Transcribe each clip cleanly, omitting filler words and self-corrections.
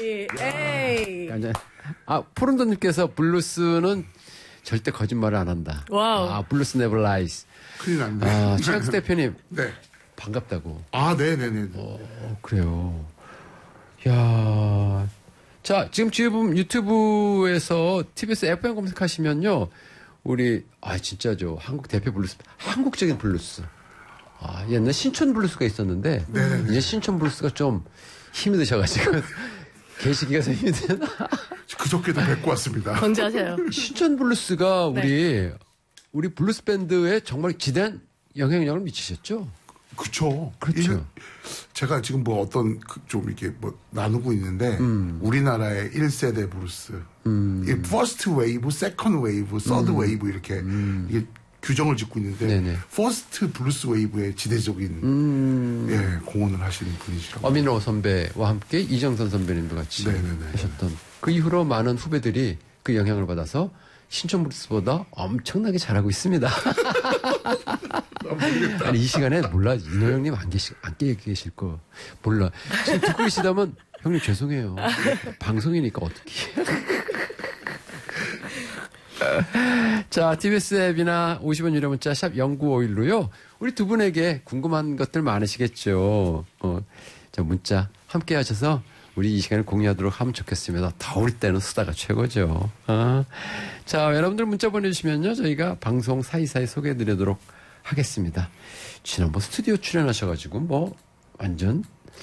에이. 푸른돈님께서 블루스는 절대 거짓말을 안 한다. 와우. 블루스 never lies. 큰일 났네. 최영수 대표님. 네. 반갑다고. 네네네. 그래요. 야, 자, 지금 유튜브에서 TBS FM 검색하시면요. 우리, 진짜죠. 한국 대표 블루스, 한국적인 블루스. 옛날 신촌 블루스가 있었는데, 네네네. 이제 신촌 블루스가 좀 힘이 드셔가지고, 계시기가 좀 힘이 드나? 그저께도 뵙고 왔습니다. 건지하세요. 신촌 블루스가 우리 블루스 밴드에 정말 지대한 영향력을 미치셨죠? 그렇죠. 제가 지금 좀 이렇게 나누고 있는데 우리나라의 1세대 블루스, 퍼스트 웨이브, 세컨드 웨이브, 서드 웨이브 이렇게 이게 규정을 짓고 있는데 퍼스트 블루스 웨이브의 지대적인 공헌을 하시는 분이시라고. 어민호 선배와 함께 이정선 선배님도 같이 하셨던 그 이후로 많은 후배들이 그 영향을 받아서 신촌 블루스보다 엄청나게 잘하고 있습니다. 아니, 이 시간에 몰라. 인호 형님 안 계실 거 몰라. 지금 듣고 계시다면 형님 죄송해요. 방송이니까 어떻게. 자, TBS 앱이나 50원 유료 문자 샵 0951로요. 우리 두 분에게 궁금한 것들 많으시겠죠. 자, 문자 함께 하셔서 우리 이 시간을 공유하도록 하면 좋겠습니다. 더울 때는 수다가 최고죠. 자, 여러분들 문자 보내주시면요. 저희가 방송 사이사이 소개해드리도록 하겠습니다. 지난번 스튜디오 출연하셔가지고 완전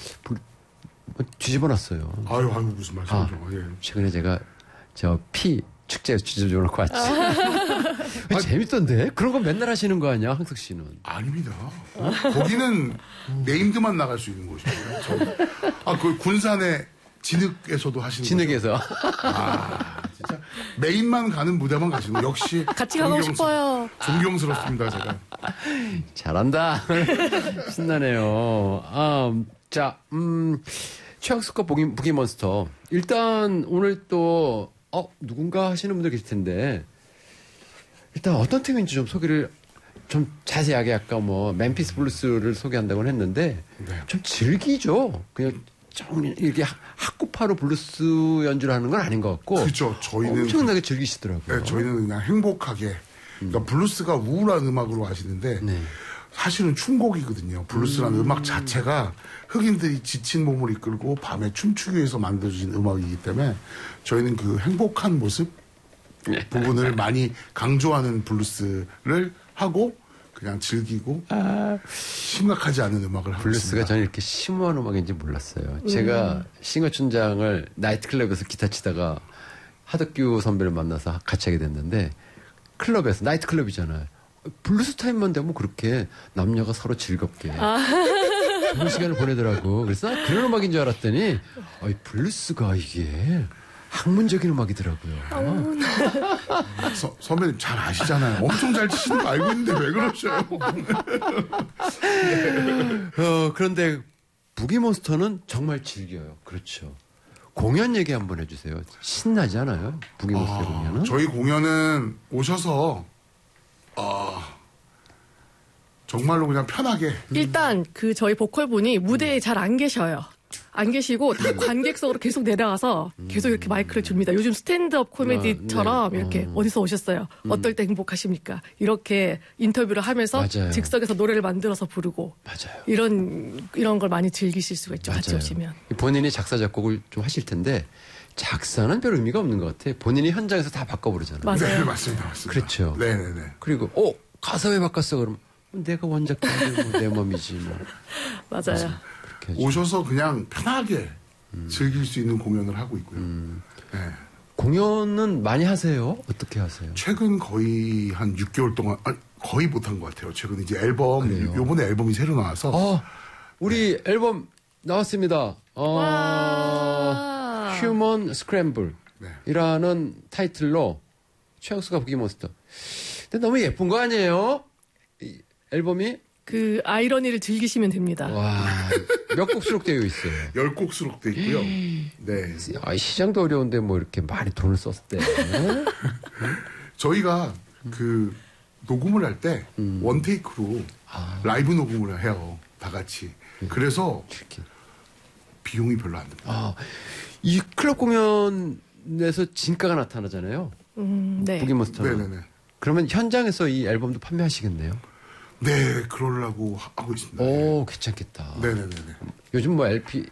뒤집어 놨어요. 아유, 무슨 말씀이죠. 최근에 제가 축제에서 뒤집어 놓고 왔지. 재밌던데? 그런 거 맨날 하시는 거 아니야, 항석 씨는? 아닙니다. 거기는 네임드만 나갈 수 있는 곳이에요. 그 군산의 진흙에서도 하시는 진흙에서. 진짜 메인만 가는 무대만 가시는 거. 역시 같이 가고 싶어요. 존경스럽습니다, 제가. 잘한다. 신나네요. 자, 최학수과 부기몬스터. 일단 오늘 또 누군가 하시는 분들 계실 텐데 일단 어떤 팀인지 좀 소개를 좀 자세하게 아까 멤피스 블루스를 소개한다고 했는데 좀 즐기죠. 그냥 좀 이렇게 학구파로 블루스 연주를 하는 건 아닌 것 같고. 그렇죠. 저희는 엄청나게 즐기시더라고요. 네, 저희는 그냥 행복하게. 그러니까 블루스가 우울한 음악으로 하시는데 사실은 춤곡이거든요. 블루스라는 음악 자체가 흑인들이 지친 몸을 이끌고 밤에 춤추기 위해서 만들어진 음악이기 때문에 저희는 그 행복한 모습 부분을 많이 강조하는 블루스를 하고 그냥 즐기고 심각하지 않은 음악을 하고 블루스가 있습니다. 저는 이렇게 심오한 음악인지 몰랐어요. 제가 싱어춘장을 나이트클럽에서 기타 치다가 하덕규 선배를 만나서 같이 하게 됐는데 클럽에서 나이트클럽이잖아요. 블루스 타임만 되면 그렇게 남녀가 서로 즐겁게 좋은 시간을 보내더라고. 그래서 그런 음악인 줄 알았더니 블루스가 이게 학문적인 음악이더라고요. 선배님 잘 아시잖아요. 엄청 잘 치시는 거 알고 있는데 왜 그러셔요? 그런데 부기몬스터는 정말 즐겨요. 그렇죠. 공연 얘기 한번 해주세요. 신나지 않아요? 부기몬스터 공연은? 저희 공연은 오셔서 정말로 그냥 편하게. 일단 저희 보컬분이 무대에 잘 안 계셔요. 안 계시고 다 관객석으로 계속 내려가서 계속 이렇게 마이크를 줍니다. 요즘 스탠드업 코미디처럼 이렇게 어디서 오셨어요? 어떨 때 행복하십니까? 이렇게 인터뷰를 하면서 맞아요. 즉석에서 노래를 만들어서 부르고 맞아요. 이런 걸 많이 즐기실 수가 있죠. 같이 오시면. 본인이 작사 작곡을 좀 하실 텐데 작사는 별 의미가 없는 것 같아. 본인이 현장에서 다 바꿔 부르잖아요. 맞아요. 네, 맞습니다. 그렇죠. 네네네. 그리고 가사 왜 바꿨어? 그러면 내가 원작자고 내 몸이지 뭐. 맞아요. 오셔서 그냥 편하게 즐길 수 있는 공연을 하고 있고요. 네. 공연은 많이 하세요? 어떻게 하세요? 최근 거의 한 6개월 동안 거의 못한 것 같아요. 최근 이제 요번에 앨범이 새로 나와서 우리 앨범 나왔습니다. 휴먼 스크램블이라는 타이틀로 최학수가 부기몬스터. 근데 너무 예쁜 거 아니에요? 이 앨범이? 그 아이러니를 즐기시면 됩니다. 와, 몇 곡 수록되어 있어요? 10곡 수록되어 있고요. 네. 시장도 어려운데 뭐 이렇게 많이 돈을 썼대. 저희가 그 녹음을 할 때 원테이크로 라이브 녹음을 해요. 다 같이. 그래서 비용이 별로 안 듭니다. 이 클럽 공연에서 진가가 나타나잖아요. 네. 부기몬스터는. 네네네. 그러면 현장에서 이 앨범도 판매하시겠네요. 네, 그러려고 하고 있습니다. 오, 괜찮겠다. 네네네. 요즘 뭐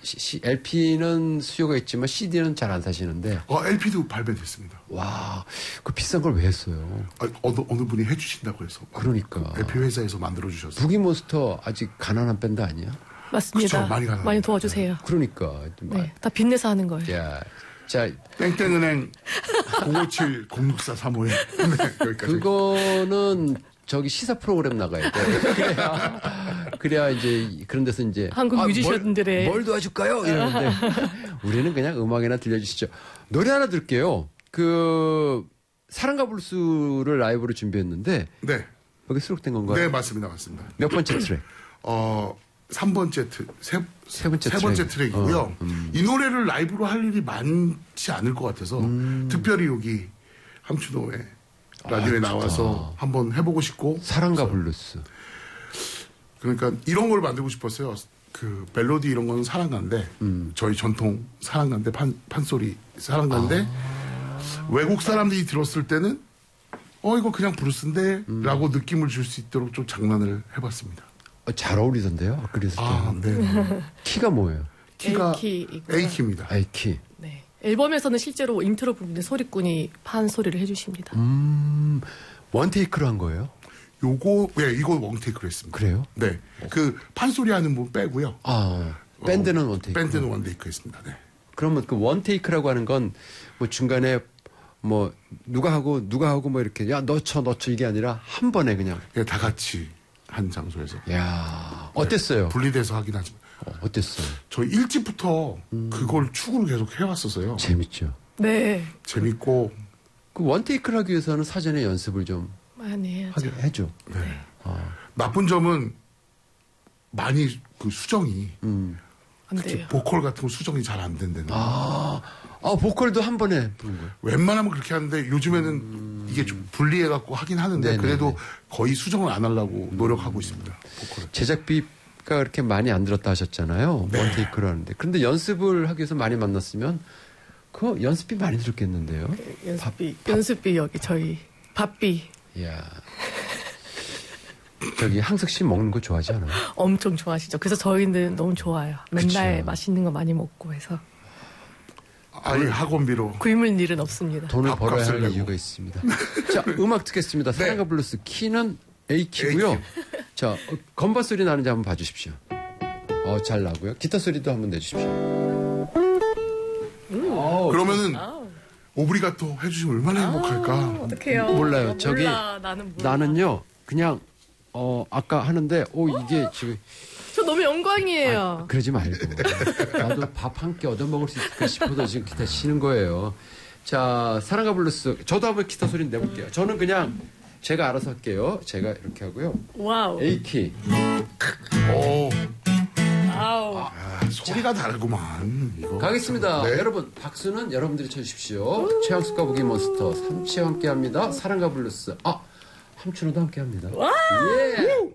LP는 수요가 있지만 CD는 잘 안 사시는데. LP도 발매됐습니다. 와, 그 비싼 걸 왜 했어요? 어느 분이 해주신다고 해서. 그러니까. LP 회사에서 만들어주셨어요. 부기몬스터 아직 가난한 밴드 아니야? 맞습니다. 그쵸, 많이 가능합니다. 많이 도와주세요. 그러니까. 네, 다 빚내서 하는 거예요. 야, 자, 땡땡은행 057-064-351. 네, 여기까지. 그거는 저기 시사 프로그램 나가야 돼. 그래야 이제 그런 데서 이제 한국 뮤지션들의 뭘 도와줄까요? 이러는데 우리는 그냥 음악이나 들려주시죠. 노래 하나 들게요. 그 사랑과 블루스를 라이브로 준비했는데 네. 여기 수록된 건가요? 네, 맞습니다. 몇 번째 트랙? 3번째 세 번째 세 번째 트랙이고요. 이 노래를 라이브로 할 일이 많지 않을 것 같아서 특별히 여기 함춘호의 라디오에 나와서 한번 해보고 싶고. 사랑과 블루스. 그러니까 이런 걸 만들고 싶었어요. 그 멜로디 이런 거는 사랑가인데 저희 전통 사랑가인데 판소리 사랑가인데 외국 사람들이 들었을 때는 이거 그냥 브루스인데 라고 느낌을 줄 수 있도록 좀 장난을 해봤습니다. 잘 어울리던데요? 그랬을 때. 네. 키가 뭐예요? 키가 A키이고요. A키입니다. A키. 네. 앨범에서는 실제로 인트로 부분에 소리꾼이 판 소리를 해주십니다. 원테이크로 한 거예요? 이거 원테이크로 했습니다. 그래요? 네. 그 판소리 하는 분 빼고요. 밴드는 원테이크. 밴드는 원테이크 했습니다. 네. 그러면 그 원테이크라고 하는 건 뭐 중간에 뭐 누가 하고 뭐 이렇게 야 너 쳐 이게 아니라 한 번에 그냥. 네, 다 같이 한 장소에서. 야 어땠어요? 분리돼서 하긴 하지만. 어땠어요? 저희 1집부터 그걸 축으로 계속 해왔어서요. 재밌죠. 네. 재밌고. 그 원테이크를 하기 위해서는 사전에 연습을 좀 많이 해야죠. 해줘. 네. 나쁜 점은 많이 그 수정이 안 돼요. 보컬 같은 거 수정이 잘 안 된다는. 보컬도 한 번에 부른 거예요. 웬만하면 그렇게 하는데 요즘에는 이게 좀 분리해갖고 하긴 하는데 네네네. 그래도 거의 수정을 안 하려고 노력하고 있습니다. 보컬을. 제작비가 그렇게 많이 안 들었다 하셨잖아요. 네. 원테이크를 하는데. 그런데 연습을 하기 위해서 많이 만났으면 그 연습비 많이 들었겠는데요. 연습비 여기 저희 밥비 이야. 저기 항석 씨 먹는 거 좋아하지 않아요? 엄청 좋아하시죠. 그래서 저희는 너무 좋아요. 맨날 그쵸. 맛있는 거 많이 먹고 해서 아예 학원비로. 굶을 일은 없습니다. 돈을 밥값을 벌어야 할 내고. 이유가 있습니다. 자, 음악 듣겠습니다. 사랑과 블루스 키는 A키고요. 자, 건반 소리 나는지 한번 봐주십시오. 잘 나고요. 기타 소리도 한번 내주십시오. 그러면은 오브리가토 해주시면 얼마나 행복할까. 어떡해요. 몰라요. 저기 나는 몰라. 나는요. 그냥 아까 하는데 이게 지금 저 너무 영광이에요. 그러지 말고 나도 밥 한 끼 얻어 먹을 수 있을까 싶어서 지금 기타 치는 거예요. 자, 사랑과 블루스 저도 한번 기타 소리 내볼게요. 저는 그냥 제가 알아서 할게요. 제가 이렇게 하고요. 와우. A키. 아우. 소리가 다르구만. 이거. 가겠습니다. 네. 여러분 박수는 여러분들이 쳐주십시오. 최양숙과 부기몬스터 삼치와 함께합니다. 사랑과 블루스. 함춘호도 함께합니다. 예.